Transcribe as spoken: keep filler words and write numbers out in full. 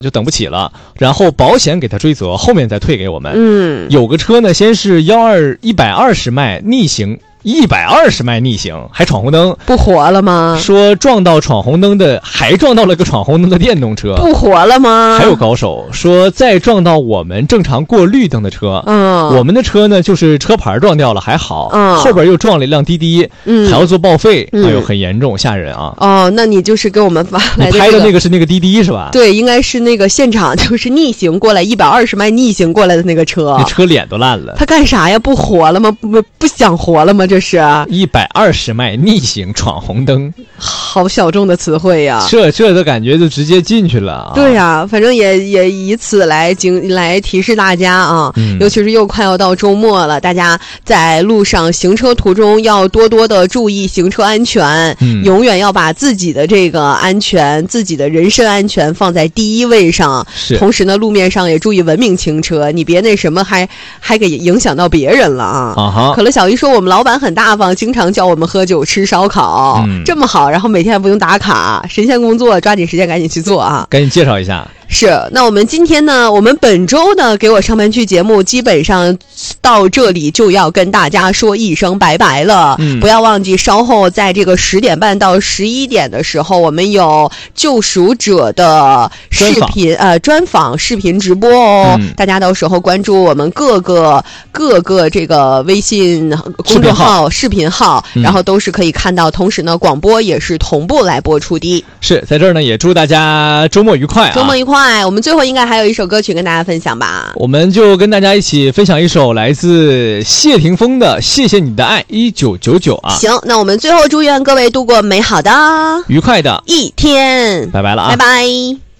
就等不起了，然后保险给他追责，后面再退给我们。 嗯， 有个车呢，先是幺二一百二十迈逆行。一百二十迈逆行还闯红灯， 不活了吗？ 说撞到闯红灯的，还撞到了个闯红灯的电动车， 不活了吗？ 还有高手说再撞到我们正常过绿灯的车，嗯，我们的车呢就是车牌撞掉了还好，嗯，后边又撞了一辆滴滴，嗯，还要做报废，嗯、哎呦很严重吓人啊！ 哦，那你就是给我们发来的、这个， 你拍的那个是那个滴滴是吧？ 对，应该是那个现场就是逆行过来一百二十迈逆行过来的那个车， 那车脸都烂了。 他干啥呀？不活了吗？不不想活了吗？这是一百二十迈逆行闯红灯， 好小众的词汇呀！ 这这的感觉就直接进去了啊！ 对呀、啊，反正也也以此来警来提示大家啊、嗯，尤其是又快要到周末了，大家在路上行车途中要多多的注意行车安全，嗯、永远要把自己的这个安全、自己的人身安全放在第一位上。 是， 同时呢，路面上也注意文明行车，你别那什么还还给影响到别人了啊！ 啊哈！ 可乐小姨说我们老板很大方，经常叫我们喝酒吃烧烤、嗯，这么好，然后每天还不用打卡，神仙工作，抓紧时间赶紧去做啊！ 赶紧介绍一下。 是，那我们今天呢，我们本周呢，给我上半区节目基本上到这里就要跟大家说一声拜拜了。嗯，不要忘记稍后在这个十点半到十一点的时候，我们有救赎者的视频呃专访视频直播哦、嗯。大家到时候关注我们各个各个这个微信公众号、视频号，嗯、然后都是可以看到。同时呢，广播也是同步来播出的。 是在这儿呢，也祝大家周末愉快啊！ 周末愉快。我们最后应该还有一首歌曲跟大家分享吧， 我们就跟大家一起分享一首来自谢霆锋的《谢谢你的爱一九九九》啊。 行，那我们最后祝愿各位度过美好的、 愉快的一天， 拜拜了啊， 拜拜。